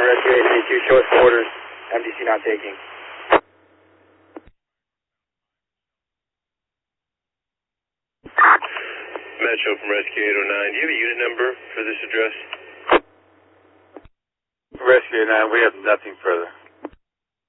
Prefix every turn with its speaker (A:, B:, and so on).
A: Rescue 882, show us orders, MDC not taking.
B: Metro from Rescue 809, do you have a unit number for this address?
C: Rescue 809, we have nothing further.